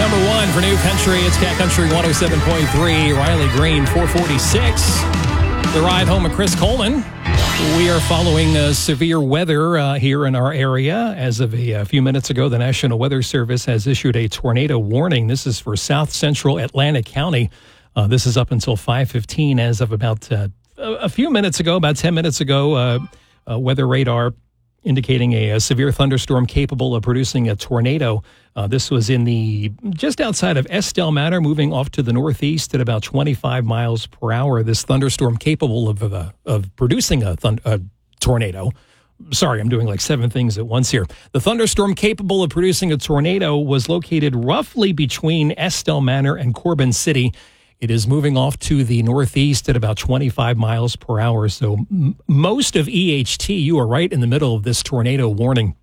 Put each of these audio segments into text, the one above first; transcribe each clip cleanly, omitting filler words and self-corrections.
Number one for New Country, it's Cat Country 107.3. Riley Green, 446. The ride home of Chris Coleman. We are following severe weather here in our area. As of a few minutes ago, the National Weather Service has issued a tornado warning. This is for south central Atlantic County. This is up until 5:15. As of about a few minutes ago, about 10 minutes ago, weather radar indicating a severe thunderstorm capable of producing a tornado. This was just outside of Estelle Manor, moving off to the northeast at about 25 miles per hour. This thunderstorm capable of producing a tornado. Sorry, I'm doing like 7 things at once here. The thunderstorm capable of producing a tornado was located roughly between Estelle Manor and Corbin City. It is moving off to the northeast at about 25 miles per hour. So most of EHT, you are right in the middle of this tornado warning,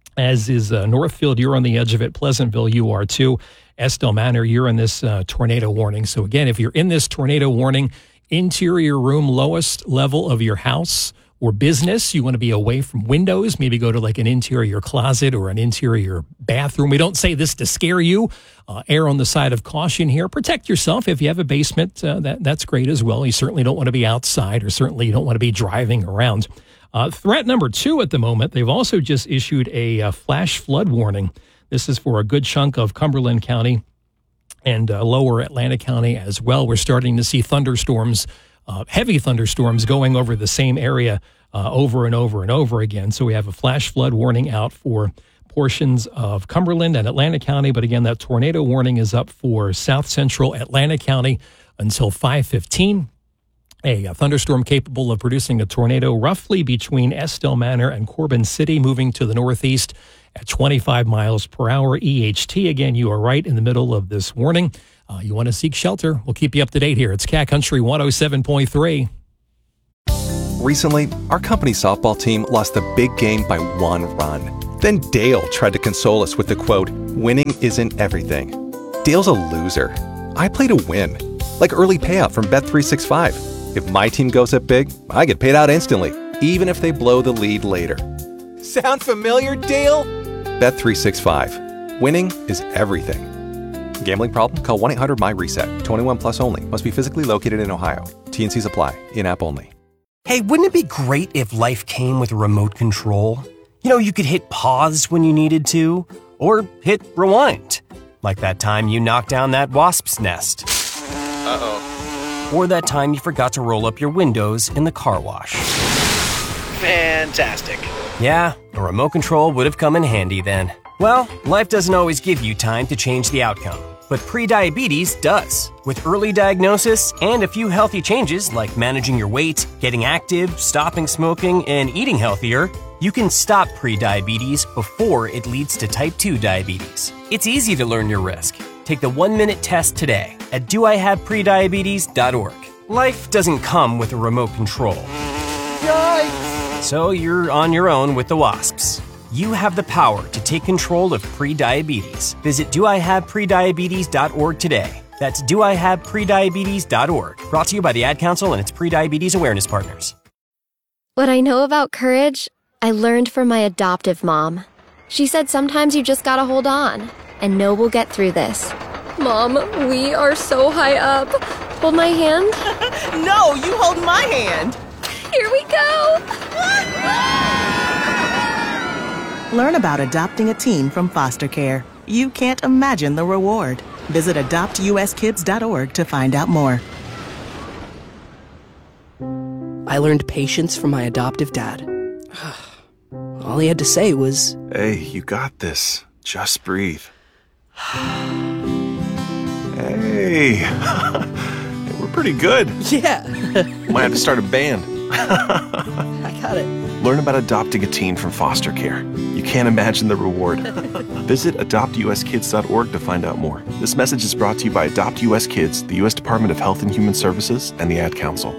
as is Northfield. You're on the edge of it. Pleasantville, you are too. Estelle Manor, you're in this tornado warning. So again, if you're in this tornado warning, interior room, lowest level of your house or business, you want to be away from windows, maybe go to like an interior closet or an interior bathroom. We don't say this to scare you. Err on the side of caution here. Protect yourself. If you have a basement, that's great as well. You certainly don't want to be outside, or certainly you don't want to be driving around. Threat number 2 at the moment, they've also just issued a flash flood warning. This is for a good chunk of Cumberland County and lower Atlantic County as well. We're starting to see thunderstorms, heavy thunderstorms going over the same area over and over and over again. So we have a flash flood warning out for portions of Cumberland and Atlantic County. But again, that tornado warning is up for south central Atlantic County until 5:15. A thunderstorm capable of producing a tornado roughly between Estelle Manor and Corbin City, moving to the northeast at 25 miles per hour. EHT, again, you are right in the middle of this warning. You want to seek shelter. We'll keep you up to date here. It's Cat Country 107.3. Recently, our company softball team lost the big game by 1 run. Then Dale tried to console us with the quote, "Winning isn't everything." Dale's a loser. I play to win, like early payout from Bet365. If my team goes up big, I get paid out instantly, even if they blow the lead later. Sound familiar, Dale? Bet365. Winning is everything. Gambling problem? Call 1-800-MY-RESET. 21 plus only. Must be physically located in Ohio. T&Cs apply. In-app only. Hey, wouldn't it be great if life came with a remote control? You know, you could hit pause when you needed to, or hit rewind. Like that time you knocked down that wasp's nest. Uh-oh. Or that time you forgot to roll up your windows in the car wash. Fantastic. Yeah, a remote control would have come in handy then. Well, life doesn't always give you time to change the outcome, but prediabetes does. With early diagnosis and a few healthy changes like managing your weight, getting active, stopping smoking, and eating healthier, you can stop prediabetes before it leads to type 2 diabetes. It's easy to learn your risk. Take the 1-minute test today at doihaveprediabetes.org. Life doesn't come with a remote control. Yikes! So you're on your own with the wasps. You have the power to take control of prediabetes. Visit doihaveprediabetes.org today. That's doihaveprediabetes.org. Brought to you by the Ad Council and its Prediabetes Awareness Partners. What I know about courage, I learned from my adoptive mom. She said sometimes you just gotta hold on and know we'll get through this. Mom, we are so high up. Hold my hand. No, you hold my hand. Here we go. Learn about adopting a teen from foster care. You can't imagine the reward. Visit adoptuskids.org to find out more. I learned patience from my adoptive dad. All he had to say was, "Hey, you got this. Just breathe." Hey, we're pretty good. yeah. Might have to start a band. I got it. Learn about adopting a teen from foster care. You can't imagine the reward. Visit adoptuskids.org to find out more. This message is brought to you by Adopt US Kids, the U.S. Department of Health and Human Services, and the Ad Council.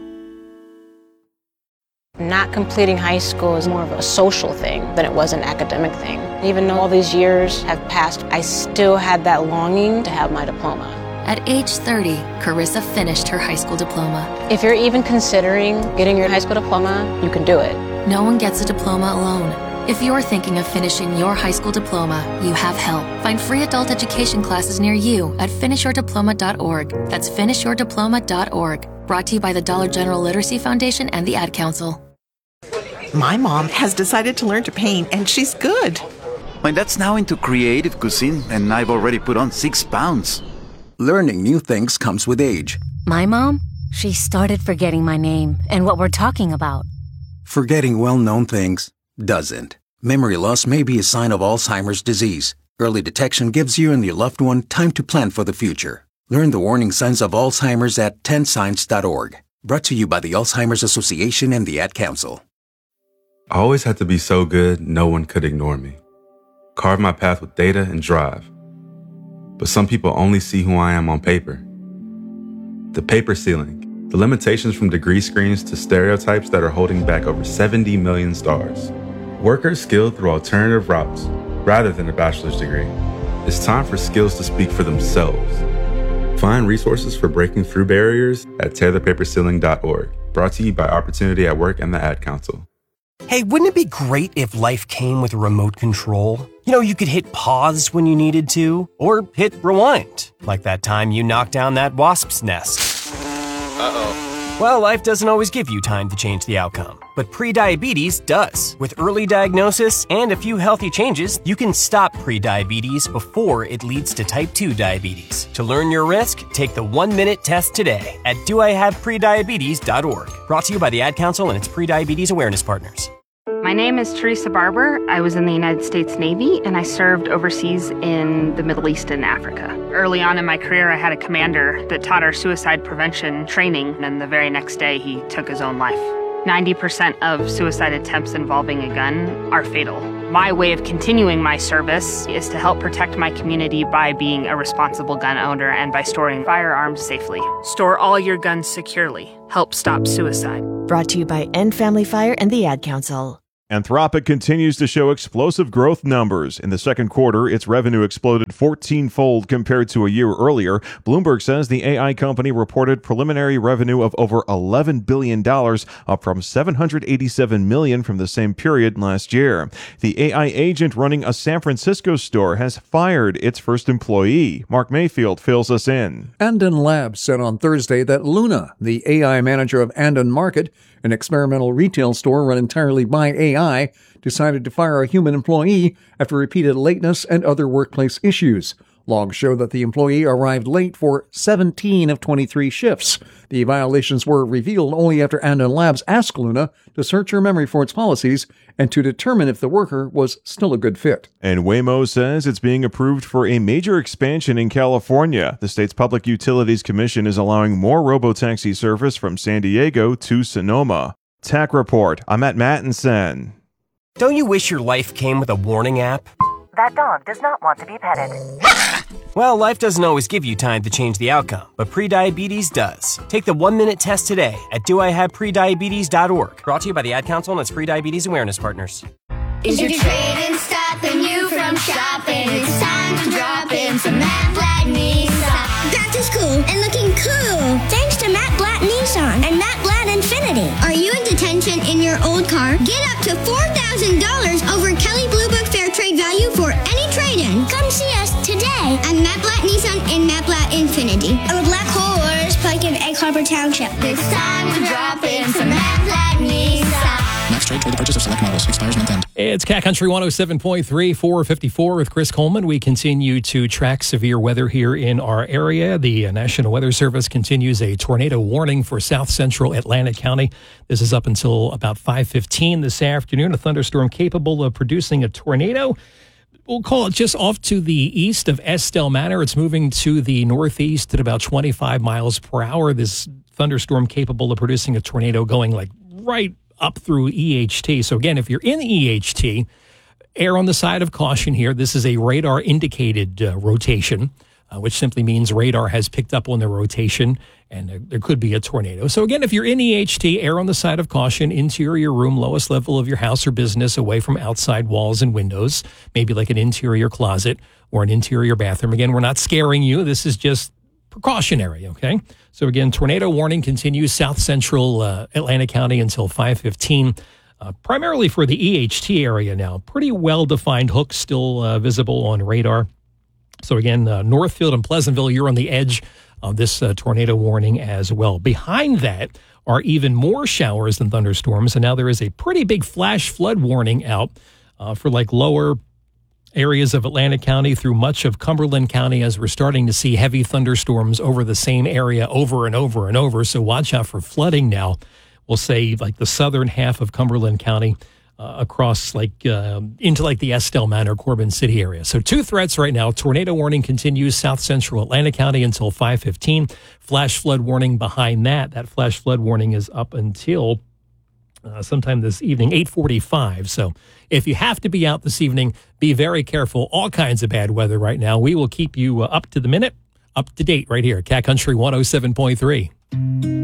Not completing high school is more of a social thing than it was an academic thing. Even though all these years have passed, I still had that longing to have my diploma. At age 30, Carissa finished her high school diploma. If you're even considering getting your high school diploma, you can do it. No one gets a diploma alone. If you're thinking of finishing your high school diploma, you have help. Find free adult education classes near you at finishyourdiploma.org. That's finishyourdiploma.org. Brought to you by the Dollar General Literacy Foundation and the Ad Council. My mom has decided to learn to paint, and she's good. My dad's now into creative cuisine, and I've already put on 6 pounds. Learning new things comes with age. My mom? She started forgetting my name and what we're talking about. Forgetting well-known things doesn't. Memory loss may be a sign of Alzheimer's disease. Early detection gives you and your loved one time to plan for the future. Learn the warning signs of Alzheimer's at 10signs.org. Brought to you by the Alzheimer's Association and the Ad Council. I always had to be so good, no one could ignore me. Carve my path with data and drive. But some people only see who I am on paper. The paper ceiling, the limitations from degree screens to stereotypes that are holding back over 70 million stars. Workers skilled through alternative routes, rather than a bachelor's degree. It's time for skills to speak for themselves. Find resources for breaking through barriers at tearthepaperceiling.org. Brought to you by Opportunity at Work and the Ad Council. Hey, wouldn't it be great if life came with a remote control? You know, you could hit pause when you needed to, or hit rewind, like that time you knocked down that wasp's nest. Uh-oh. Well, life doesn't always give you time to change the outcome, but prediabetes does. With early diagnosis and a few healthy changes, you can stop prediabetes before it leads to type 2 diabetes. To learn your risk, take the 1-minute test today at doihaveprediabetes.org. Brought to you by the Ad Council and its prediabetes awareness partners. My name is Teresa Barber. I was in the United States Navy, and I served overseas in the Middle East and Africa. Early on in my career, I had a commander that taught our suicide prevention training, and the very next day, he took his own life. 90% of suicide attempts involving a gun are fatal. My way of continuing my service is to help protect my community by being a responsible gun owner and by storing firearms safely. Store all your guns securely. Help stop suicide. Brought to you by End Family Fire and the Ad Council. Anthropic continues to show explosive growth numbers. In the second quarter, its revenue exploded 14-fold compared to a year earlier. Bloomberg says the AI company reported preliminary revenue of over $11 billion, up from $787 million from the same period last year. The AI agent running a San Francisco store has fired its first employee. Mark Mayfield fills us in. Andon Labs said on Thursday that Luna, the AI manager of Andon Market, an experimental retail store run entirely by AI, decided to fire a human employee after repeated lateness and other workplace issues. Logs show that the employee arrived late for 17 of 23 shifts. The violations were revealed only after Andon Labs asked Luna to search her memory for its policies and to determine if the worker was still a good fit. And Waymo says it's being approved for a major expansion in California. The state's Public Utilities Commission is allowing more robotaxi service from San Diego to Sonoma. Tech Report, I'm at Mattinson. Don't you wish your life came with a warning app? That dog does not want to be petted. Well, life doesn't always give you time to change the outcome, but prediabetes does. Take the 1-minute test today at doihaveprediabetes.org. Brought to you by the Ad Council and its prediabetes awareness partners. Is your trading stopping you from shopping? It's time to drop in some Matt Blatt Nissan. Back to school and looking cool. Thanks to Matt Blatt Nissan and Matt Blatt Infiniti. Are you in detention in your old car? Get up to $4,000 over Kelley Blue Book Fair Trade Value for any trade-in. Come see us today at Matt Blatt Nissan and Matt Blatt Infiniti. Or Black Horse Pike in Egg Harbor Township. It's time to drop in some Matt Blatt Nissan. Next trade the purchase of select models. Expires month end. It's Cat Country 107.3, 454 with Chris Coleman. We continue to track severe weather here in our area. The National Weather Service continues a tornado warning for south central Atlantic County. This is up until about 5:15 this afternoon. A thunderstorm capable of producing a tornado. We'll call it just off to the east of Estelle Manor. It's moving to the northeast at about 25 miles per hour. This thunderstorm capable of producing a tornado going like right up through EHT. So again, if you're in EHT, err on the side of caution here. This is a radar indicated rotation, which simply means radar has picked up on the rotation and there could be a tornado. So again, if you're in EHT, err on the side of caution. Interior room, lowest level of your house or business, away from outside walls and windows, maybe like an interior closet or an interior bathroom. Again, we're not scaring you. This is just precautionary, okay? So again, tornado warning continues south central Atlantic County until 5:15. primarily for the EHT area now. Pretty well-defined hooks still visible on radar. So again, Northfield and Pleasantville, you're on the edge of this tornado warning as well. Behind that are even more showers than thunderstorms, and now there is a pretty big flash flood warning out for like lower areas of Atlantic County through much of Cumberland County, as we're starting to see heavy thunderstorms over the same area over and over and over. So watch out for flooding now. We'll say like the southern half of Cumberland County across like into like the Estelle Manor, Corbin City area. So 2 threats right now. Tornado warning continues south central Atlantic County until 5:15. Flash flood warning behind that. That flash flood warning is up until sometime this evening, 8:45. So if you have to be out this evening, be very careful. All kinds of bad weather right now. We will keep you up to the minute, up to date right here at Cat Country 107.3.